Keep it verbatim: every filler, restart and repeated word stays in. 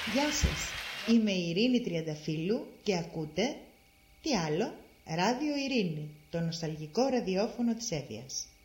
Γεια σας, είμαι η Ειρήνη Τριανταφύλλου και ακούτε, τι άλλο, Ράδιο Ειρήνη, το νοσταλγικό ραδιόφωνο της Εύβοιας.